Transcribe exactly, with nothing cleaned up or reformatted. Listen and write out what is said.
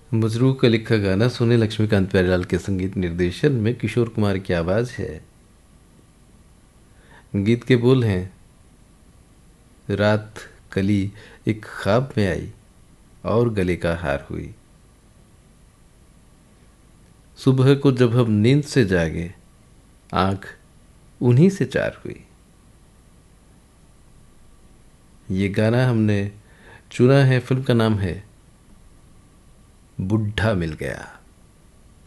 मजरू का लिखा गाना सुने, लक्ष्मीकांत प्यारेलाल के संगीत निर्देशन में किशोर कुमार की आवाज है। गीत के बोल हैं, रात कली एक ख्वाब में आई और गले का हार हुई। सुबह को जब हम नींद से जागे, आंख उन्हीं से चार हुई। ये गाना हमने चुना है, फिल्म का नाम है बुढ़ा मिल गया।